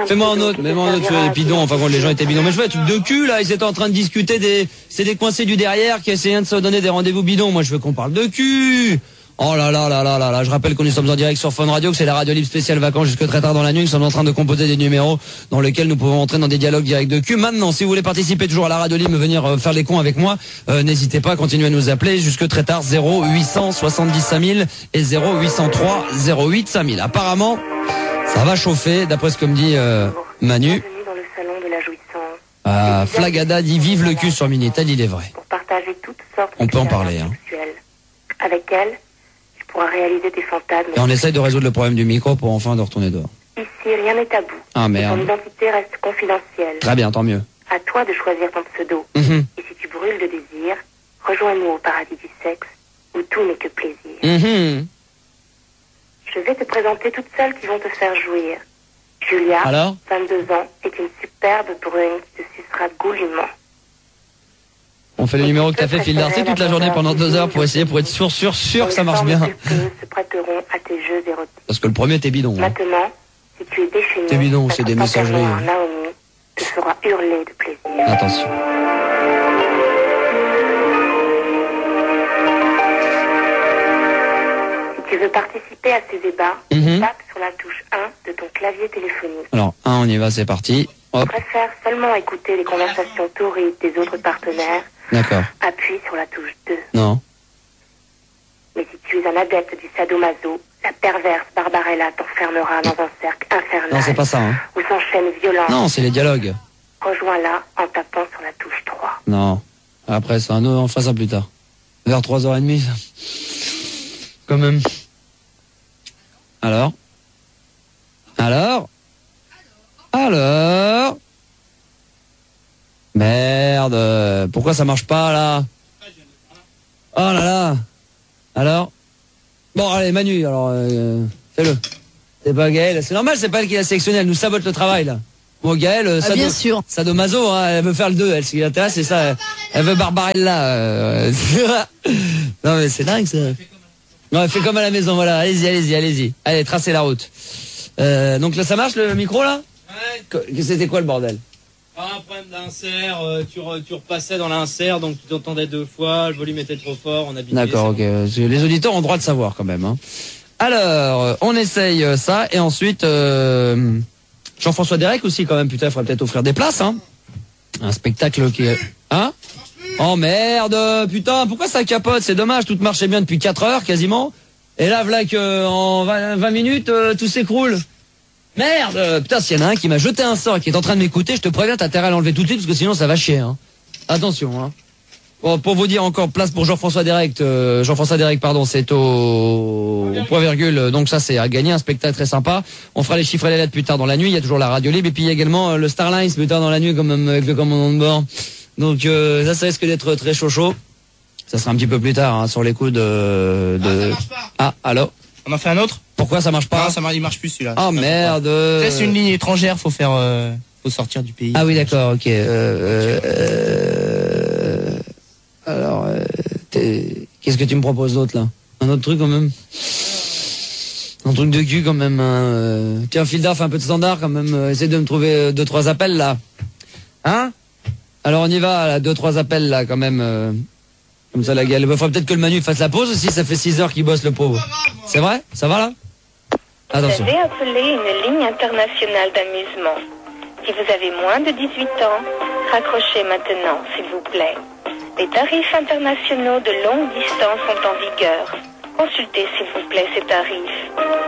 Fais-moi un autre, mets-moi un autre sur les bidons, enfin quand les gens étaient bidons. Mais je veux un truc de cul là, ils étaient en train de discuter c'est des coincés du derrière qui essayaient de se donner des rendez-vous bidons. Moi je veux qu'on parle de cul. Oh là là là là là là, je rappelle que nous sommes en direct sur Fun Radio, que c'est la radio libre spéciale vacances jusque très tard dans la nuit. Nous sommes en train de composer des numéros dans lesquels nous pouvons entrer dans des dialogues directs de cul. Maintenant, si vous voulez participer toujours à la radio libre, venir faire les cons avec moi, n'hésitez pas à continuer à nous appeler jusque très tard, 0870 5000 et 0803 08 5000. Apparemment, ça va chauffer, d'après ce que me dit Manu. Bienvenue dans le salon de la jouissance. Flagada dit vive le cul sur Minitel, il est vrai. Pour partager toutes sortes On peut en parler, hein. sexuelles. Avec elle, tu pourras réaliser tes fantasmes. Et on essaye de résoudre le problème du micro pour enfin de retourner dehors. Ici, rien n'est tabou. Ah merde. Ton identité reste confidentielle. Très bien, tant mieux. À toi de choisir ton pseudo. Mhm. Et si tu brûles de désir, rejoins-nous au paradis du sexe, où tout n'est que plaisir. Mhm. Je vais te présenter toutes celles qui vont te faire jouir. Julia, Alors 22 ans, est une superbe brune qui te sucera goulûment. On fait le numéro que t'as fait, Phil Darcy, toute la journée pendant 2 heures pour essayer, pour être sûr que ça marche bien. Se prêteront à tes jeux érotiques. Parce que le premier t'es bidon. Hein. Maintenant, si tu es déchaîné, T'es bidon, c'est des messageries. Naomi te fera hurler de plaisir. Attention. Si tu veux participer à ces débats, tape sur la touche 1 de ton clavier téléphonique. Alors, on y va, c'est parti. Hop. Tu préfères seulement écouter les conversations torrides des autres partenaires. D'accord. Appuie sur la touche 2. Non. Mais si tu es un adepte du sadomaso, la perverse Barbarella t'enfermera dans un cercle infernal. Non, c'est pas ça. Hein. Où s'enchaînent violences. Non, c'est les dialogues. Rejoins-la en tapant sur la touche 3. Non. Après, ça, on fera ça plus tard. Vers 3h30, ça. Quand même. Alors Merde, pourquoi ça marche pas là? Oh là là. Alors bon, allez Manu, alors fais-le. C'est pas Gaël, c'est normal, c'est pas elle qui l'a sélectionné, elle nous sabote le travail là. Bon Gaël, bien sûr. sadomaso, hein, elle veut faire le 2, elle, ce qui l'intéresse c'est ça, elle veut Barbarella. Non mais c'est dingue ça. Non, elle fait comme à la maison, voilà, allez-y. Allez, tracez la route. Donc là ça marche le micro là? Ouais. C'était quoi le bordel? Un problème d'insert, tu repassais dans l'insert, donc tu t'entendais 2 fois, le volume était trop fort, on a bidé. D'accord, ok. Les auditeurs ont le droit de savoir quand même. Hein. Alors, on essaye ça, et ensuite, Jean-François Derek aussi quand même, putain, il faudrait peut-être offrir des places, hein. Un spectacle qui est... Hein? Oh merde, putain, pourquoi ça capote? C'est dommage, tout marchait bien depuis 4 heures quasiment, et là, voilà que en 20 minutes, tout s'écroule. Merde, putain, s'il y en a un qui m'a jeté un sort et qui est en train de m'écouter, je te préviens, t'as intérêt à l'enlever tout de suite parce que sinon ça va chier. Hein. Attention. Hein. Bon, pour vous dire encore, place pour Jean-François Derek, c'est au point virgule, donc ça c'est à gagner, un spectacle très sympa. On fera les chiffres et les lettres plus tard dans la nuit, il y a toujours la radio libre et puis il y a également le Starlines plus tard dans la nuit comme avec le commandant de bord. Donc ça risque d'être très chaud. Ça sera un petit peu plus tard, hein, sur les coups de... ça marche pas. Ah, allô? On en fait un autre? Pourquoi ça marche pas? Non, il marche plus celui-là. Oh merde. C'est une ligne étrangère, faut sortir du pays. Ah oui, d'accord, ok. Alors, qu'est-ce que tu me proposes d'autre là? Un autre truc quand même? Un truc de cul quand même. Hein. Tiens, Filda, fais un peu de standard quand même. Essaye de me trouver 2-3 appels là. Hein? Alors on y va, là, 2-3 appels là quand même. Comme ça la gueule. Il faudrait peut-être que le Manu fasse la pause aussi, ça fait 6 heures qu'il bosse le pauvre. C'est vrai? Ça va là? Attention. Vous avez appelé une ligne internationale d'amusement. Si vous avez moins de 18 ans, raccrochez maintenant, s'il vous plaît. Les tarifs internationaux de longue distance sont en vigueur. Consultez, s'il vous plaît, ces tarifs.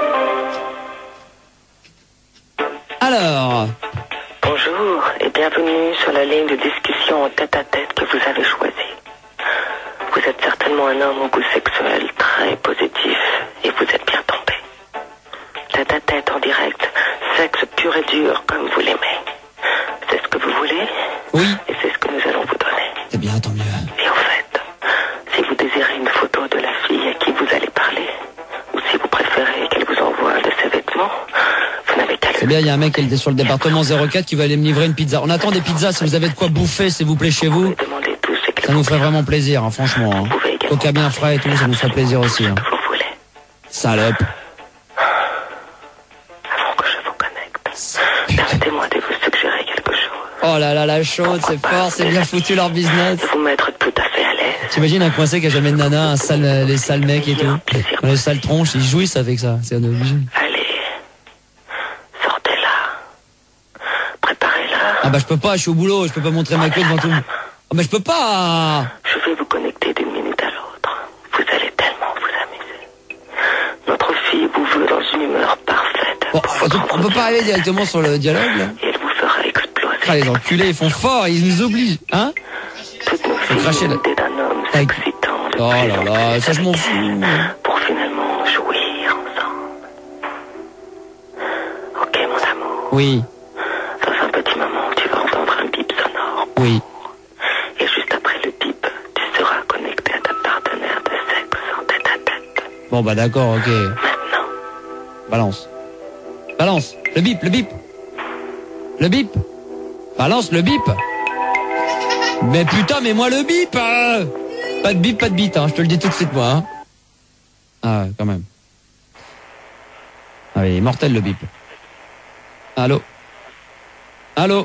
Alors. Bonjour et bienvenue sur la ligne de discussion en tête-à-tête que vous avez choisie. Vous êtes certainement un homme au goût sexuel très positif et vous êtes bien tombé. Tête-à-tête en direct, sexe pur et dur comme vous l'aimez. C'est ce que vous voulez? Oui. Et c'est ce que nous allons vous donner. C'est bien, tant mieux. Et en fait, si vous désirez une photo de la fille à qui vous allez parler, ou si vous préférez qu'elle vous envoie de ses vêtements, vous n'avez qu'à le... C'est bien, il y a un mec qui était sur le département 04 qui va aller me livrer une pizza. On attend des pizzas, si vous avez de quoi bouffer, s'il vous plaît, chez vous. Ça nous ferait vraiment plaisir, hein, franchement. Hein. Coca bien frais et tout, ça nous ferait plaisir aussi. Hein. Salope. Avant que je vous connecte, permettez-moi Oh là là, la chaude, c'est fort, c'est bien foutu leur business. Et vous mettre tout à fait à l'aise. T'imagines un coincé qui a jamais de nana, les sales mecs et tout. Les sales tronches, ils jouissent avec ça, c'est obligé. Allez, sortez-la. Préparez-la. Ah bah je peux pas, je suis au boulot, je peux pas montrer ma queue devant tout le monde. Ah bah je peux pas. Je vais vous connecter d'une minute à l'autre. Vous allez tellement vous amuser. Notre fille vous veut dans une humeur parfaite. Bon, on peut pas arriver directement sur le dialogue là. Et elle vous fera exploser. Ah les enculés, ils font fort, ils nous obligent, hein. Toutes nos filles cracher là. l'idée d'un homme Avec- s'excitant de Oh plus là en là, plus ça je m'en avec fous. elle, pour finalement jouir ensemble. Ok mon amour. Oui, Dans un petit moment, tu vas entendre un bip sonore. oui. Et juste après le bip, tu seras connecté à ta partenaire de sexe en tête à tête. Bon bah d'accord, ok. Maintenant, Balance. Balance. Le bip, le bip. Le bip. Balance le bip. Mais putain, mais moi le bip. Pas de bip, pas de bite, hein. Je te le dis tout de suite moi. Hein. Ah ouais, quand même. Ah oui, mortel le bip. Allô. Allô.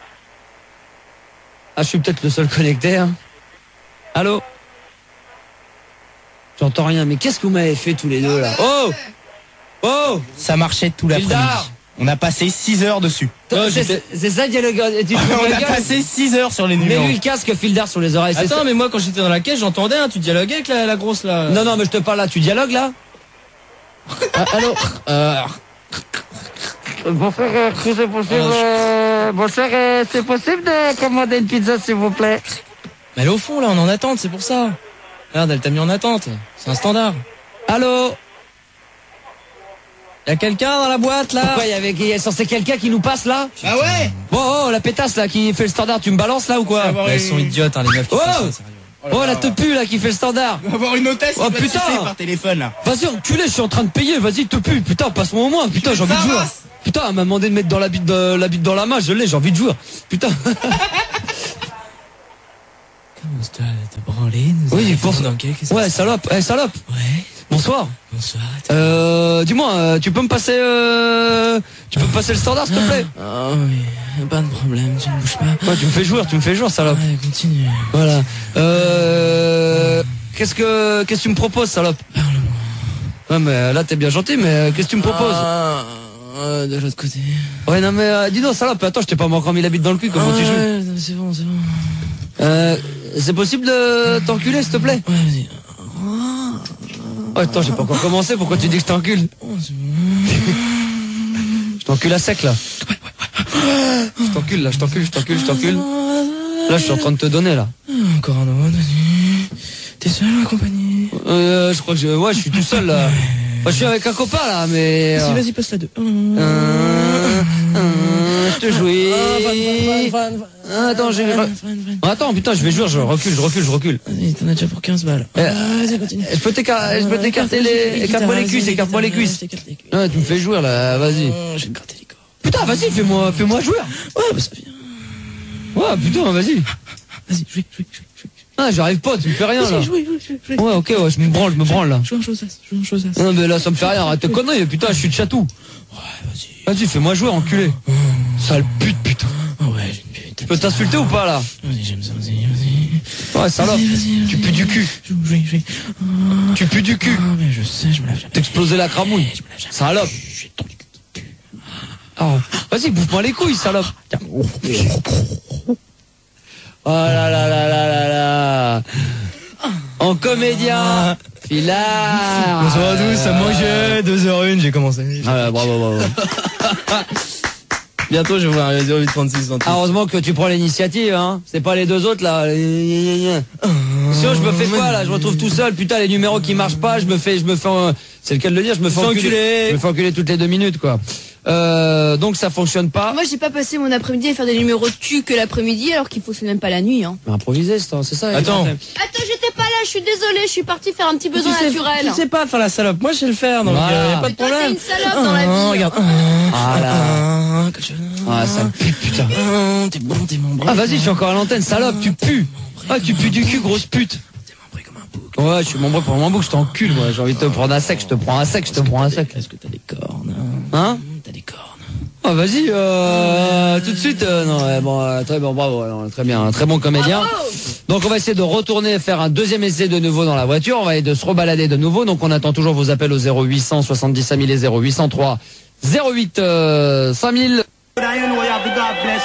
Ah, je suis peut-être le seul connecté. Hein. Allô. J'entends rien. Mais qu'est-ce que vous m'avez fait tous les deux là? Oh. Oh. Ça marchait tout l'après-midi. Gildard. On a passé 6 heures dessus. C'est ça, dialogue. On a passé 6 heures sur les numéros. Mets-lui le casque, fil d'art sur les oreilles. c'est Attends, ça. mais moi quand j'étais dans la caisse, j'entendais, hein, tu dialoguais avec la grosse là. Non, non, mais je te parle là. Tu dialogues là? Allô. Bonsoir, c'est possible. Bonsoir, c'est possible de commander une pizza, s'il vous plaît? Mais elle est au fond là, on est en attente, c'est pour ça. Regarde, elle t'a mis en attente. C'est un standard. Allô. Y'a quelqu'un dans la boîte là? Pourquoi il y a censé quelqu'un qui nous passe là? Ah ouais? Bon, oh, la pétasse là qui fait le standard, tu me balances là ou quoi? Elles sont idiotes, hein, les meufs qui Oh. font ça, sérieux. Oh, la tepu là qui fait le standard. On va avoir une hôtesse Oh, qui va te putain. sucer par téléphone là. Vas-y, enculé, je suis en train de payer, vas-y, tepu, putain, passe-moi au moins, putain, j'ai envie de jouer. Ramasse. Putain, elle m'a demandé de mettre dans la bite dans la main, je l'ai, j'ai envie de jouer. Putain. Comment ça, t'as branlé? Oui, pour... qu'est-ce que Ouais, c'est? salope, salope. Ouais, Bonsoir. bonsoir. Dis-moi, tu peux me passer le standard, s'il te plaît? Ah oui, pas de problème, tu ne bouges pas. Ouais, tu me fais jouer, salope. Ouais, continue. Voilà. Qu'est-ce que tu me proposes, salope? Ouais, mais là, t'es bien gentil, mais qu'est-ce que tu me proposes? De l'autre côté. Ouais, non, mais dis donc, salope, attends, je t'ai pas encore mis la bite dans le cul, comment tu joues? Ouais, c'est bon, c'est bon. C'est possible de t'enculer, s'il te plaît? Ouais, vas-y. Oh, attends, j'ai pas encore commencé, pourquoi tu dis que je t'encule? Oh, c'est bon. Je t'encule à sec, là. Je t'encule, là, je t'encule. Là, je suis en train de te donner, là. Encore un autre, vas-y. T'es seul ou accompagné? Je crois que je suis tout seul, là. Moi, je suis avec un copain, là, mais... Vas-y, vas-y, passe la 2. Je te jouis. Attends, Attends, putain, je vais jouer, je recule. Vas-y, t'en as déjà pour 15 balles. Vas-y, continue. Je peux t'écarter écarte-moi les cuisses, écarte-moi les cuisses. Ouais, tu me fais jouer, là, vas-y. Je vais te gratter les corps. Putain, vas-y, fais-moi jouer. Ouais, bah ça vient. Ouais, putain, vas-y. Vas-y, jouez. Ah, j'arrive pas, tu me fais rien, là. Vas-y, jouez. Ouais, ok, ouais, je me branle, là. Joue un chose-as. Non, mais là, ça me fait rien, arrête de conneries, putain, je suis de chatou. Ouais, vas-y. Vas-y, fais-moi jouer, enculé. Sale pute, putain. Ouais, j'ai une pute. Je peux t'insulter ou pas, là? Vas-y, j'aime ça, vas-y. Ouais, salope. Vas-y. Tu pues du cul. Jouez. Tu pues du cul. Ah, mais je sais, je me lave jamais. T'explosais la cramouille. Je me lave jamais. Salope. Je suis tendu du cul. Oh. Vas-y, bouffe-moi les couilles, salope. Oh là là là là là là. En comédien. Filard. Bonsoir à tous, ça me manquait, 2h01, j'ai commencé. Ah, bravo. Bientôt, je vais voir un 0836. Ah, heureusement que tu prends l'initiative, hein. C'est pas les deux autres, là. Sinon, je me fais quoi, là? Je me retrouve tout seul. Putain, les numéros qui marchent pas, je me fais, c'est le cas de le dire, je me fais enculer. Je me fais enculer toutes les 2 minutes, quoi. Donc ça fonctionne pas. Moi, j'ai pas passé mon après-midi à faire des numéros de cul que l'après-midi, alors qu'il fonctionne même pas la nuit, hein. Improviser, c'est ça. Attends. Attends, j'étais pas là, je suis désolée, je suis partie faire un petit besoin naturel. Tu sais pas faire la salope, moi je sais le faire, donc Voilà. y a pas de Toi, t'es problème. une salope dans la vie. Regarde. Ah là. Ah, ça pue, putain. T'es bon, t'es mon bras. Ah, vas-y, je suis encore à l'antenne, salope, tu pues. Ah, tu pues du cul, grosse pute. T'es membré comme un bouc. Ouais, je suis membré pour mon bouc, je t'encule, moi. J'ai envie de te prendre un sec, je te prends un sec. Est-ce que t'as des cornes? Hein? T'as des cornes. Ah, vas-y, tout de suite. Non, ouais, bon, très bon, bravo, non, très bien, un très bon comédien. Donc on va essayer de retourner faire un deuxième essai de nouveau dans la voiture. On va essayer de se rebalader de nouveau. Donc on attend toujours vos appels au 0800 70 5000 et 0803 08 5000.